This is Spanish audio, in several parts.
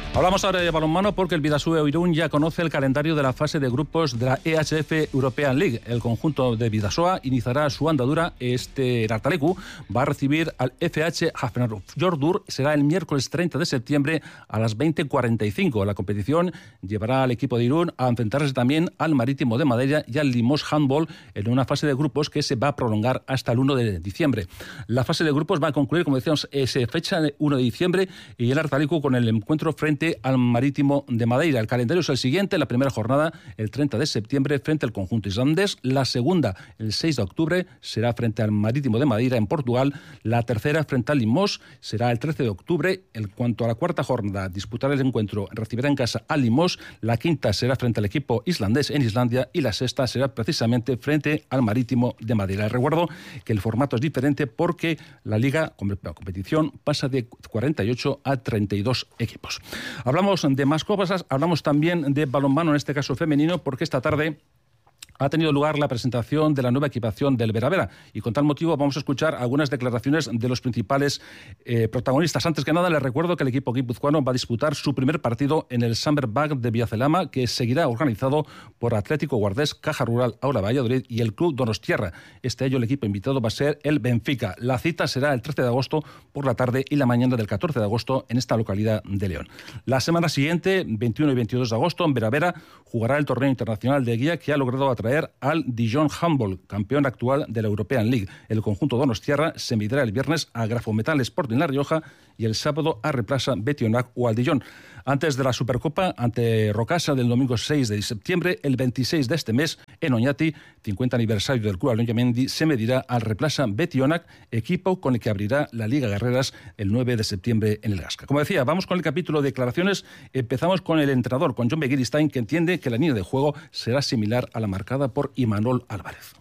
Hablamos ahora de balonmano porque el Bidasoa Irún ya conoce el calendario de la fase de grupos de la EHF European League. El conjunto de Bidasoa iniciará su andadura. Artalecu va a recibir al FH Hafnarfjordur. Será el miércoles 30 de septiembre a las 20:45. La competición llevará al equipo de Irún a enfrentarse también al Marítimo de Madeira y al Limos Handball en una fase de grupos que se va a prolongar hasta el 1 de diciembre. La fase de grupos va a concluir, como decíamos, esa fecha, el 1 de diciembre, y el Artalecu con el encuentro frente al Marítimo de Madeira. El calendario es el siguiente: la primera jornada el 30 de septiembre frente al conjunto islandés, la segunda el 6 de octubre será frente al Marítimo de Madeira en Portugal, la tercera frente al Limos será el 13 de octubre. En cuanto a la cuarta jornada, disputará el encuentro, recibirá en casa al Limos, la quinta será frente al equipo islandés en Islandia y la sexta será precisamente frente al Marítimo de Madeira. Recuerdo que el formato es diferente porque la liga, la competición, pasa de 48 a 32 equipos. Hablamos de más cosas, hablamos también de balonmano, en este caso femenino, porque esta tarde ha tenido lugar la presentación de la nueva equipación del Vera Vera, y con tal motivo vamos a escuchar algunas declaraciones de los principales protagonistas. Antes que nada, les recuerdo que el equipo guipuzcoano va a disputar su primer partido en el Summer Bag de Villacelama, que seguirá organizado por Atlético Guardés, Caja Rural Aula Valladolid y el Club Donostiarra. Este año el equipo invitado va a ser el Benfica. La cita será el 13 de agosto por la tarde y la mañana del 14 de agosto en esta localidad de León. La semana siguiente, 21 y 22 de agosto, en Vera Vera jugará el torneo internacional de guía que ha logrado atraer al Dijon Handball, campeón actual de la European League. El conjunto donostiarra se medirá el viernes a Grafometal Sporting La Rioja y el sábado a Replaza Betionac o al Dijon. Antes de la Supercopa ante Rocasa del domingo 6 de septiembre, el 26 de este mes, en Oñati, 50 aniversario del Club Aloñamendi, se medirá al Replaza Betionac, equipo con el que abrirá la Liga Guerreras el 9 de septiembre en el Gasca. Como decía, vamos con el capítulo de declaraciones. Empezamos con el entrenador, con Jon Begiristain, que entiende que la línea de juego será similar a la marcada por Imanol Álvarez.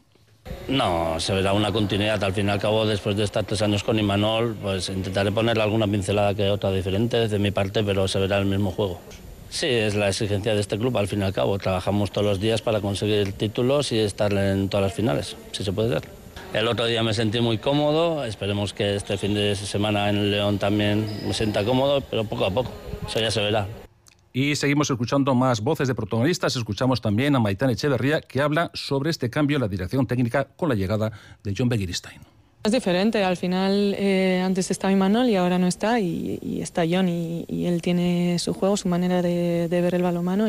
No, se verá una continuidad. Al fin y al cabo, después de estar 3 años con Imanol, pues intentaré ponerle alguna pincelada que otra diferente de mi parte, pero se verá el mismo juego. Sí, es la exigencia de este club, al fin y al cabo. Trabajamos todos los días para conseguir títulos y estar en todas las finales, si se puede ser. El otro día me sentí muy cómodo, esperemos que este fin de semana en León también me sienta cómodo, pero poco a poco, eso ya se verá. Y seguimos escuchando más voces de protagonistas. Escuchamos también a Maitán Echeverría, que habla sobre este cambio en la dirección técnica con la llegada de Jon Begiristain. Es diferente, al final antes estaba Imanol y ahora no está, y está Jon, y él tiene su juego, su manera de ver el balonmano,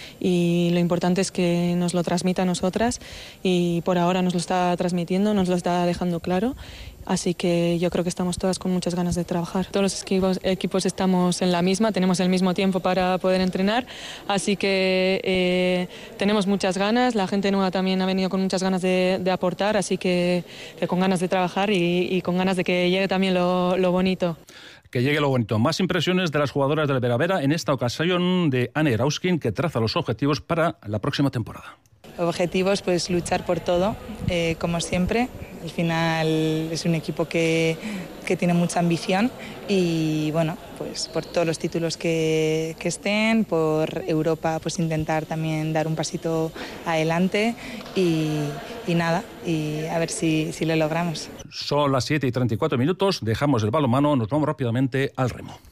y lo importante es que nos lo transmita a nosotras, y por ahora nos lo está transmitiendo, nos lo está dejando claro. Así que yo creo que estamos todas con muchas ganas de trabajar. Todos los equipos estamos en la misma, tenemos el mismo tiempo para poder entrenar, así que tenemos muchas ganas. La gente nueva también ha venido con muchas ganas de aportar, así que con ganas de trabajar y con ganas de que llegue también lo bonito. Que llegue lo bonito. Más impresiones de las jugadoras del Vera Vera, en esta ocasión de Anne Erauskin, que traza los objetivos para la próxima temporada. Objetivos, pues luchar por todo, como siempre. Al final es un equipo que tiene mucha ambición y bueno, pues por todos los títulos que estén, por Europa, pues intentar también dar un pasito adelante y nada, y a ver si lo logramos. Son las 7:34, dejamos el balonmano, nos vamos rápidamente al remo.